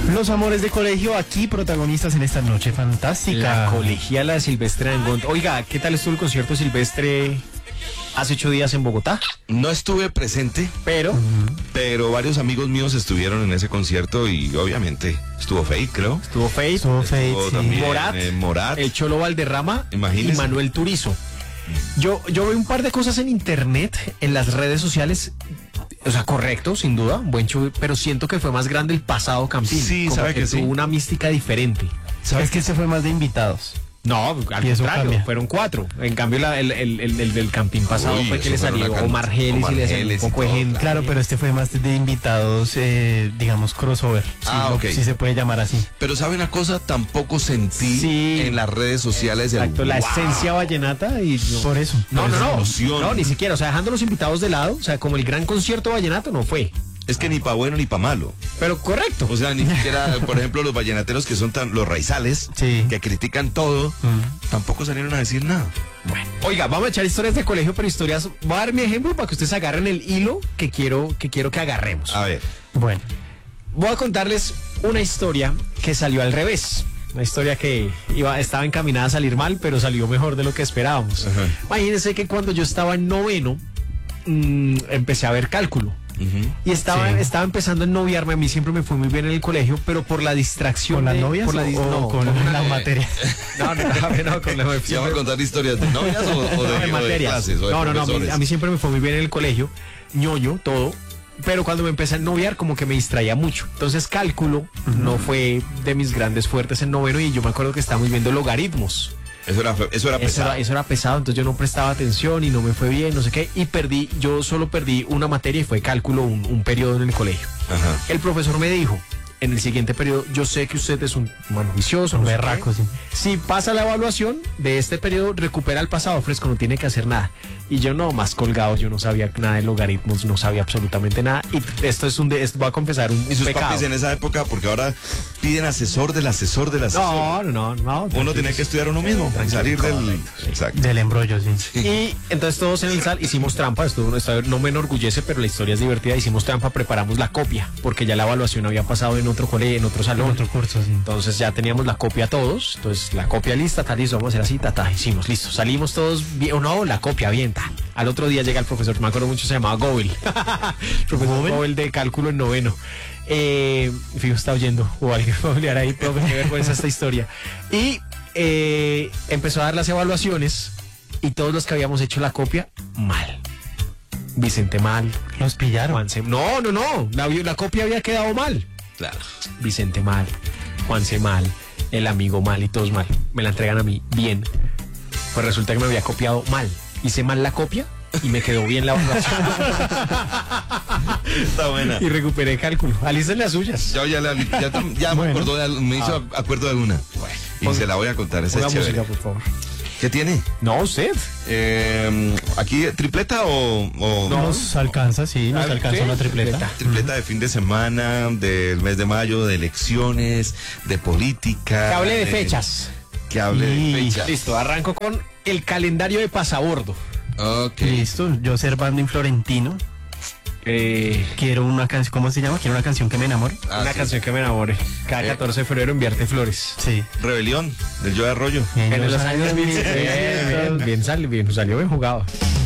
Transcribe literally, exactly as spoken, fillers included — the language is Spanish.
Los amores de colegio aquí protagonistas en esta noche fantástica. La colegiala Silvestre Dangond. Oiga, ¿qué tal estuvo el concierto Silvestre hace ocho días en Bogotá? No estuve presente, Pero, uh-huh. pero varios amigos míos estuvieron en ese concierto y obviamente estuvo Feid, creo. estuvo Feid, Estuvo Feid, Estuvo sí. también, Morat, eh, Morat. el Cholo Valderrama Imagínese. y Manuel Turizo. Yo, yo veo un par de cosas en internet, en las redes sociales. O sea, correcto, sin duda, un buen show, pero siento que fue más grande el pasado Campín. Sí, como sabe que sí. tuvo una mística diferente. ¿Sabes que este fue más de invitados? No, al Y eso contrario, cambia. fueron cuatro. En cambio, la- el, el, el, el del Campín pasado Uy, fue que eso le fueron salió una can- Omar Geles Omar y le salió un Geles y poco de todo, gente. Claro, pero este fue más de invitados, eh, digamos, crossover. Sí, Ah, lo- ok. sí se puede llamar así. Pero ¿sabe una cosa? Tampoco sentí Sí. en las redes sociales el Exacto, la wow. esencia vallenata y... no. Por eso. No, por no, eso. no, emoción. no, ni siquiera, o sea, dejando los invitados de lado, o sea, como el gran concierto vallenato no fue, Es que ni pa' bueno ni pa' malo. pero correcto. O sea, ni siquiera, por ejemplo, los vallenateros que son tan, los raizales, Sí. que critican todo, Mm. tampoco salieron a decir nada. Bueno, oiga, vamos a echar historias de colegio, pero historias, voy a dar mi ejemplo para que ustedes agarren el hilo que quiero que, quiero que agarremos. A ver. Bueno, Voy a contarles una historia que salió al revés. Una historia que iba, estaba encaminada a salir mal, pero salió mejor de lo que esperábamos. Ajá. Imagínense que cuando yo estaba en noveno, mmm, empecé a ver cálculo. Ujú. Y estaba, Sí. estaba empezando a noviarme, a mí siempre me fue muy bien en el colegio, pero por la distracción. ¿con las de- novias por la o, dis- o no, con con- las materias? No, no, no, no, con la ¿Se va a contar historias de novias o, o de, no, o de de materias. clases o de no, no, no, a mí, profesores? a mí siempre me fue muy bien en el colegio, ñoño, todo. Pero cuando me empecé a noviar, como que me distraía mucho. Entonces, cálculo no fue de mis grandes fuertes en noveno. Y yo me acuerdo que estábamos viendo logaritmos. Eso era, eso era Eso pesado. era, eso era pesado, entonces yo no prestaba atención y no me fue bien, no sé qué. Y perdí, yo solo perdí una materia y fue cálculo, un, un periodo en el colegio. Ajá. El profesor me dijo, en el siguiente periodo, yo sé que usted es un humano vicioso, Un no sé berraco, qué. sí. Si pasa la evaluación de este periodo, recupera el pasado fresco, no tiene que hacer nada. Y yo no, más colgado, yo no sabía nada de logaritmos, no sabía absolutamente nada. Y esto es un, de, esto voy a confesar, un, Y un sus pecado. papis en esa época, porque ahora piden asesor del asesor del asesor. No, no, no, no. Uno tiene que estudiar uno mismo, salir del... Exacto. Del embrollo, sí. Y entonces todos en el sal hicimos trampa, esto, esto no me enorgullece, pero la historia es divertida, hicimos trampa, preparamos la copia, porque ya la evaluación había pasado en otro colegio, en otro En salón. otro curso, sí. Entonces ya teníamos la copia todos, entonces la copia lista, tal, listo, vamos a hacer así, ta, ta, hicimos, listo, salimos todos, bien, o no, la copia, bien, ta. Al otro día llega el profesor, me acuerdo mucho, se llamaba Gobel, profesor ¿Gobel? Gobel de cálculo en noveno. Eh, fijo, está oyendo, o alguien familiar ahí, profe, qué vergüenza esta historia. Y eh, empezó a dar las evaluaciones y todos los que habíamos hecho la copia, mal. Vicente mal, Los pillaron. Juanse, no, no, no, la, la copia había quedado mal. Claro. Vicente mal, Juanse mal, el amigo mal y todos mal. Me la entregan a mí bien. Pues resulta que me había copiado mal. Hice mal la copia y me quedó bien la evaluación. Está buena. Y recuperé cálculo. Alisten las suyas. Yo ya, la- ya, tam- ya me, Bueno. acordó de, al- me hizo acuerdo de una. Y Pon- se la voy a contar, esa Ponga es chévere. música, por favor. ¿Qué tiene? No, usted. Eh, ¿Aquí tripleta o...? o- No. Nos alcanza, sí, nos Ah, alcanza sí, una tripleta. tripleta. Tripleta de fin de semana, del mes de mayo, de elecciones, de política. Que hable de fechas. Que hable Y- de fechas. Listo, arranco con el calendario de pasabordo. Ok. Listo, yo Servando en Florentino. Eh, Quiero una canción, ¿cómo se llama? Quiero una canción que me enamore. Ah, una sí. canción que me enamore. Cada Eh. catorce de febrero enviarte flores. Sí. Rebelión, del Yo de Arroyo. En En los los años años mil bien, bien, bien, salió, bien, salió bien jugado.